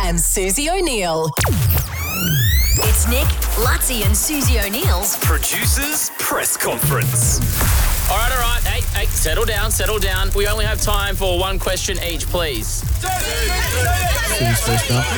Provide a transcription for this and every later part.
and Susie O'Neill. It's Nick, Lutzi and Susie O'Neill's Producers Press Conference. All right. Hey, settle down. We only have time for one question each, please. Susie's first up.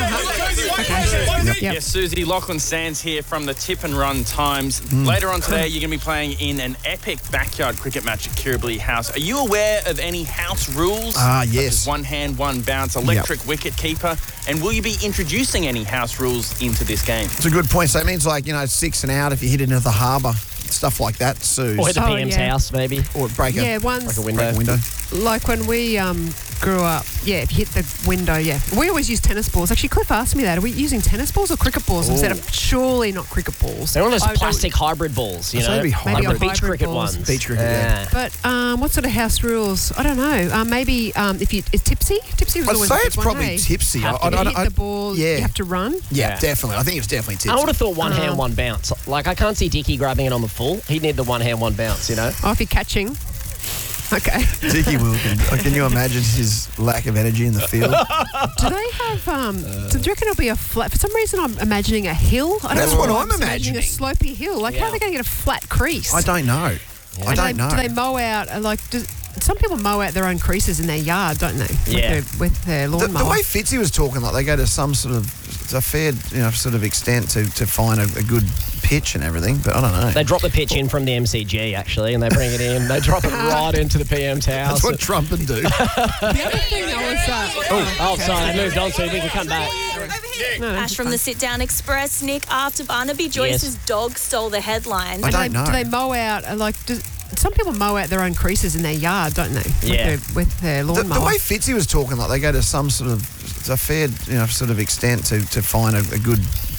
Yep. Yes, Susie, Lachlan Sands here from the Tip and Run Times. Later on today, you're going to be playing in an epic backyard cricket match at Kirribilli House. Are you aware of any house rules? Yes. Such as one hand, one bounce, electric wicket keeper. And will you be introducing any house rules into this game? It's a good point. So it means 6 and out if you hit it into the harbour, stuff like that, Sue. Or at the PM's house, maybe. Or break a window. Like when we grew up, if you hit the window, we always use tennis balls. Actually, Cliff asked me that. Are we using tennis balls or cricket balls instead of surely not cricket balls? They're all those plastic hybrid balls, you know? Maybe Like the beach hybrid cricket balls. ones. Beach cricket, yeah. But what sort of house rules? I don't know. Maybe if you is tipsy. Tipsy was I'd always say a good it's one, probably hey? tipsy. You hit the ball, you have to run. Yeah, definitely. I think it's definitely tipsy. I would have thought one hand, one bounce. Like, I can't see Dickie grabbing it on the full. He'd need the one hand, one bounce, you know? Oh, if you're catching. Okay. Dickie Wilkin. Can you imagine his lack of energy in the field? Do they have, do you reckon it'll be a flat, for some reason I'm imagining a hill. I don't That's know what why I'm imagining. A slopey hill. Like, how are they going to get a flat crease? I don't know. Do they mow out, some people mow out their own creases in their yard, don't they? With their lawnmower. The way Fitzy was talking, like they go to some sort of, a fair, sort of extent to find a good pitch and everything, but I don't know. They drop the pitch in from the MCG, actually, and they bring it in. They drop it right into the PM's house. That's what Trump would do. The other thing I was... sorry, they moved on, so we can come back. Ash from the Sit Down Express. Nick, after Barnaby Joyce's dog stole the headlines. I don't know. Do they mow out, some people mow out their own creases in their yard, don't they? With their lawnmower. The way Fitzy was talking, like they go to some sort of, a fair, sort of extent to find a good